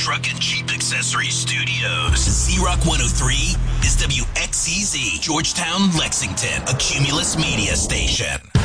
Truck and Jeep Accessories Studios. Z-Rock 103 is WXCZ, Georgetown, Lexington, a Cumulus media station.